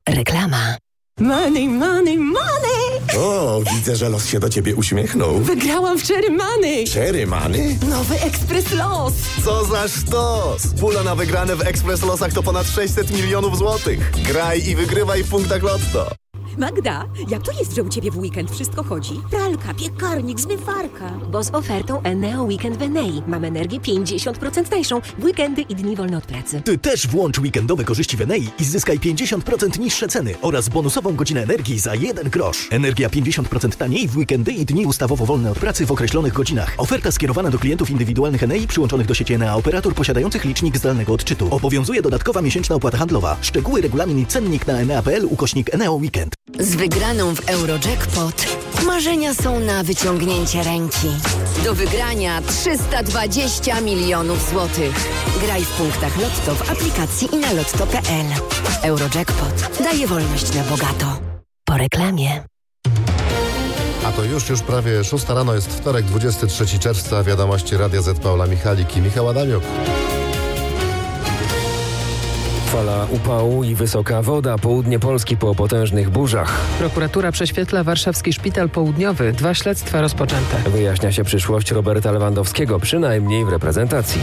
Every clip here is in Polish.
Reklama. Money, money, money! O, widzę, że los się do ciebie uśmiechnął. Wygrałam w Cherry Money! Cherry Money? Nowy Ekspres Los! Co za sztos! Pula na wygrane w Ekspres Losach to ponad 600 milionów złotych. Graj i wygrywaj w punktach Lotto. Magda, jak to jest, że u Ciebie w weekend wszystko chodzi? Pralka, piekarnik, zmywarka. Bo z ofertą Eneo Weekend w Enei mam energię 50% tańszą w weekendy i dni wolne od pracy. Ty też włącz weekendowe korzyści w Enei i zyskaj 50% niższe ceny oraz bonusową godzinę energii za 1 grosz. Energia 50% taniej w weekendy i dni ustawowo wolne od pracy w określonych godzinach. Oferta skierowana do klientów indywidualnych Enei przyłączonych do sieci Enea operator posiadających licznik zdalnego odczytu. Obowiązuje dodatkowa miesięczna opłata handlowa. Szczegóły, regulamin i cennik na enea.pl/Eneo Weekend. Z wygraną w Eurojackpot marzenia są na wyciągnięcie ręki. Do wygrania 320 milionów złotych. Graj w punktach Lotto w aplikacji i na lotto.pl. Eurojackpot daje wolność na bogato. Po reklamie. A to już prawie 6 rano, jest wtorek, 23 czerwca. Wiadomości Radia Z. Paula Michalik i Michał Adamiuk. Fala upału i wysoka woda. Południe Polski po potężnych burzach. Prokuratura prześwietla warszawski szpital południowy. 2 śledztwa rozpoczęte. Wyjaśnia się przyszłość Roberta Lewandowskiego, przynajmniej w reprezentacji.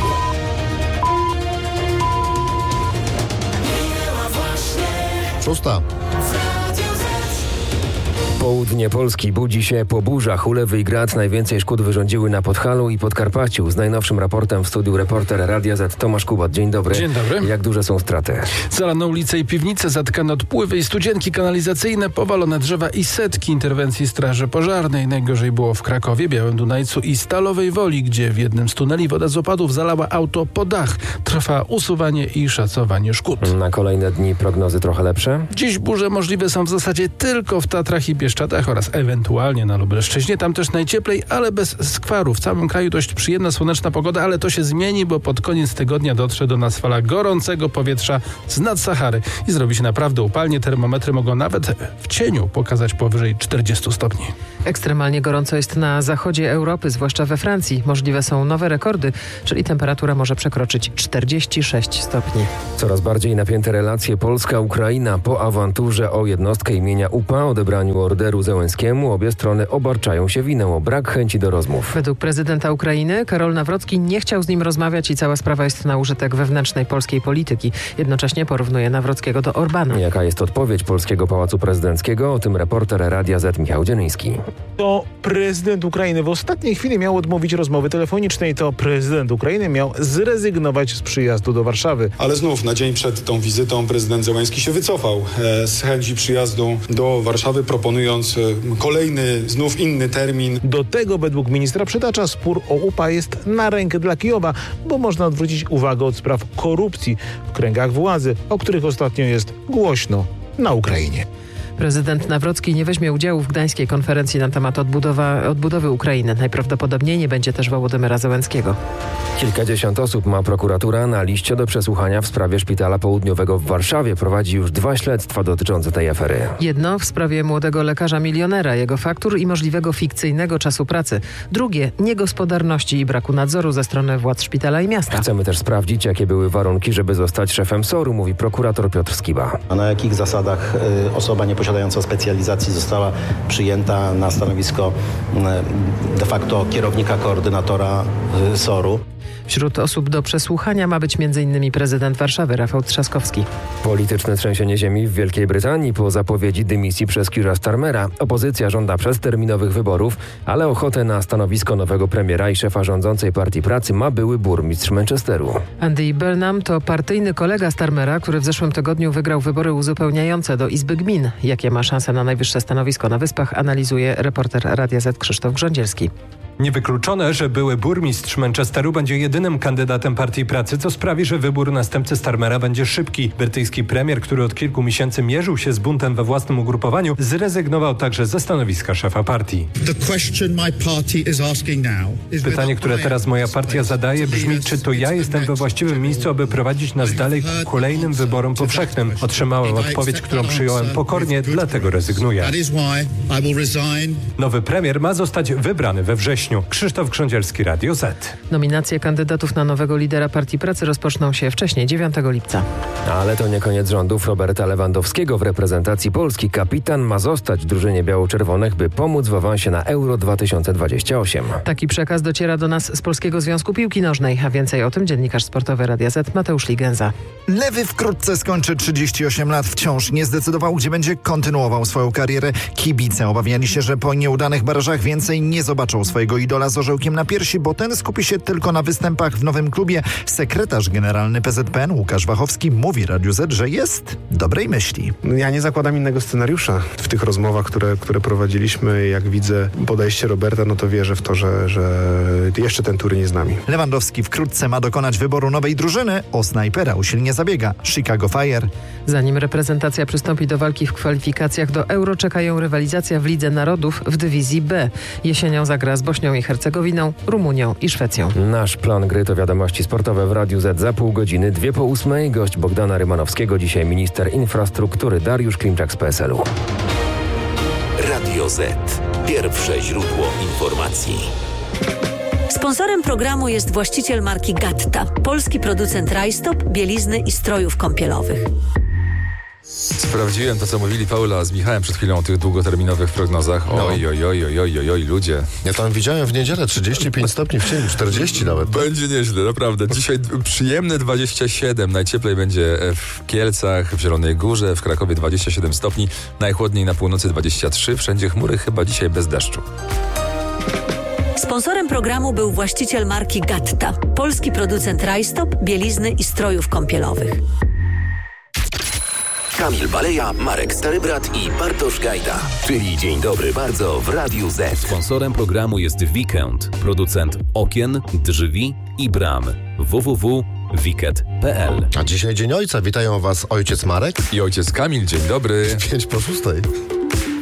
Szósta. Południe Polski budzi się po burzach. Ulewy i grad najwięcej szkód wyrządziły na Podhalu i Podkarpaciu. Z najnowszym raportem w studiu reporter Radia Z Tomasz Kubot. Dzień dobry. Dzień dobry. Jak duże są straty? Zalane ulice i piwnice, zatkane odpływy i studzienki kanalizacyjne, powalone drzewa i setki interwencji Straży Pożarnej. Najgorzej było w Krakowie, Białym Dunajcu i Stalowej Woli, gdzie w jednym z tuneli woda z opadów zalała auto po dach. Trwa usuwanie i szacowanie szkód. Na kolejne dni prognozy trochę lepsze? Dziś burze możliwe są w zasadzie tylko w Tatrach i Bieszczadach oraz ewentualnie na Lubelszczyźnie. Tam też najcieplej, ale bez skwaru. W całym kraju dość przyjemna, słoneczna pogoda, ale to się zmieni, bo pod koniec tygodnia dotrze do nas fala gorącego powietrza z nad Sahary i zrobi się naprawdę upalnie. Termometry mogą nawet w cieniu pokazać powyżej 40 stopni. Ekstremalnie gorąco jest na zachodzie Europy, zwłaszcza we Francji. Możliwe są nowe rekordy, czyli temperatura może przekroczyć 46 stopni. Coraz bardziej napięte relacje Polska-Ukraina. Po awanturze o jednostkę imienia UPA, odebraniu orderu Zełenskiemu, obie strony obarczają się winą o brak chęci do rozmów. Według prezydenta Ukrainy Karol Nawrocki nie chciał z nim rozmawiać i cała sprawa jest na użytek wewnętrznej polskiej polityki. Jednocześnie porównuje Nawrockiego do Orbana. Jaka jest odpowiedź polskiego Pałacu Prezydenckiego? O tym reporter Radia Z Michał Dzienyński. To prezydent Ukrainy w ostatniej chwili miał odmówić rozmowy telefonicznej. To prezydent Ukrainy miał zrezygnować z przyjazdu do Warszawy. Ale znów na dzień przed tą wizytą prezydent Zełenski się wycofał z chęci przyjazdu do Warszawy, proponując kolejny, znów inny termin. Do tego według ministra Przytacza spór o UPA jest na rękę dla Kijowa, bo można odwrócić uwagę od spraw korupcji w kręgach władzy, o których ostatnio jest głośno na Ukrainie. Prezydent Nawrocki nie weźmie udziału w gdańskiej konferencji na temat odbudowy Ukrainy. Najprawdopodobniej nie będzie też Wołodymyra Zełenskiego. Kilkadziesiąt osób ma prokuratura na liście do przesłuchania w sprawie Szpitala Południowego w Warszawie. Prowadzi już 2 śledztwa dotyczące tej afery. Jedno w sprawie młodego lekarza milionera, jego faktur i możliwego fikcyjnego czasu pracy. Drugie niegospodarności i braku nadzoru ze strony władz szpitala i miasta. Chcemy też sprawdzić, jakie były warunki, żeby zostać szefem SOR-u, mówi prokurator Piotr Skiba. A na jakich zasadach osoba nieposiadająca specjalizacji została przyjęta na stanowisko de facto kierownika, koordynatora SOR-u. Wśród osób do przesłuchania ma być m.in. prezydent Warszawy Rafał Trzaskowski. Polityczne trzęsienie ziemi w Wielkiej Brytanii po zapowiedzi dymisji przez Keira Starmera. Opozycja żąda przedterminowych wyborów, ale ochotę na stanowisko nowego premiera i szefa rządzącej Partii Pracy ma były burmistrz Manchesteru. Andy Burnham to partyjny kolega Starmera, który w zeszłym tygodniu wygrał wybory uzupełniające do Izby Gmin. Jakie ma szanse na najwyższe stanowisko na Wyspach, analizuje reporter Radia Z Krzysztof Grządzielski. Niewykluczone, że były burmistrz Manchesteru będzie jedynym kandydatem Partii Pracy, co sprawi, że wybór następcy Starmera będzie szybki. Brytyjski premier, który od kilku miesięcy mierzył się z buntem we własnym ugrupowaniu, zrezygnował także ze stanowiska szefa partii. Pytanie, które teraz moja partia zadaje, brzmi, czy to ja jestem we właściwym miejscu, aby prowadzić nas dalej ku kolejnym wyborom powszechnym. Otrzymałem odpowiedź, którą przyjąłem pokornie, dlatego rezygnuję. Nowy premier ma zostać wybrany we wrześniu. wrześniu. Krzysztof Grządzielski, Radio Z. Nominacje kandydatów na nowego lidera Partii Pracy rozpoczną się wcześniej, 9 lipca. Ale to nie koniec rządów Roberta Lewandowskiego. W reprezentacji Polski kapitan ma zostać w drużynie biało-czerwonych, by pomóc w awansie na Euro 2028. Taki przekaz dociera do nas z Polskiego Związku Piłki Nożnej, a więcej o tym dziennikarz sportowy Radia Z Mateusz Ligenza. Lewy wkrótce skończy 38 lat. Wciąż nie zdecydował, gdzie będzie kontynuował swoją karierę. Kibice obawiali się, że po nieudanych barażach więcej nie zobaczą swojego idola z orzełkiem na piersi, bo ten skupi się tylko na występach w nowym klubie. Sekretarz generalny PZPN Łukasz Wachowski mówi Radiu Z, że jest dobrej myśli. Ja nie zakładam innego scenariusza w tych rozmowach, które prowadziliśmy. Jak widzę podejście Roberta, no to wierzę w to, że jeszcze ten turniej jest z nami. Lewandowski wkrótce ma dokonać wyboru nowej drużyny. O snajpera usilnie zabiega Chicago Fire. Zanim reprezentacja przystąpi do walki w kwalifikacjach do Euro, czekają rywalizacja w Lidze Narodów w dywizji B. Jesienią zagra z Bośnią i Hercegowiną, Rumunią i Szwecją. Nasz plan gry to wiadomości sportowe w Radiu Z za pół godziny, 2:08. Gość Bogdana Rymanowskiego, dzisiaj minister infrastruktury Dariusz Klimczak z PSL-u. Radio Z. Pierwsze źródło informacji. Sponsorem programu jest właściciel marki Gatta, polski producent rajstop, bielizny i strojów kąpielowych. Sprawdziłem to, co mówili Paula z Michałem przed chwilą o tych długoterminowych prognozach. Oj, ludzie. Ja tam widziałem w niedzielę 35 stopni w cieniu, 40 nawet. Będzie nieźle, naprawdę. Dzisiaj przyjemne 27. Najcieplej będzie w Kielcach, w Zielonej Górze, w Krakowie 27 stopni. Najchłodniej na północy 23. Wszędzie chmury, chyba dzisiaj bez deszczu. Sponsorem programu był właściciel marki Gatta, polski producent rajstop, bielizny i strojów kąpielowych. Kamil Baleja, Marek Starybrat i Bartosz Gajda. Czyli Dzień Dobry Bardzo w Radiu Z. Sponsorem programu jest Weekend, producent okien, drzwi i bram. www.wicket.pl. A dzisiaj Dzień Ojca. Witają Was ojciec Marek i ojciec Kamil. Dzień dobry. 5:06.